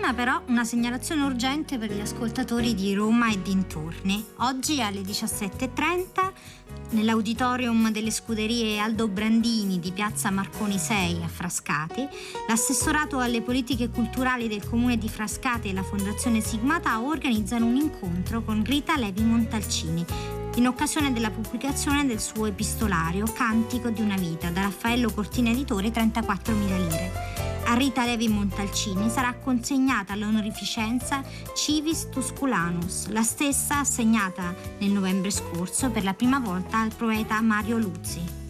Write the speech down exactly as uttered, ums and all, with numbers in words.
Prima però una segnalazione urgente per gli ascoltatori di Roma e dintorni. Oggi alle diciassette e trenta nell'auditorium delle scuderie Aldo Brandini di Piazza Marconi sei a Frascati, l'assessorato alle politiche culturali del comune di Frascati e la fondazione Sigma Tau organizzano un incontro con Rita Levi Montalcini in occasione della pubblicazione del suo epistolario Cantico di una vita, da Raffaello Cortina Editore, trentaquattromila lire. A Rita Levi Montalcini sarà consegnata l'onorificenza Civis Tusculanus, la stessa assegnata nel novembre scorso per la prima volta al poeta Mario Luzzi.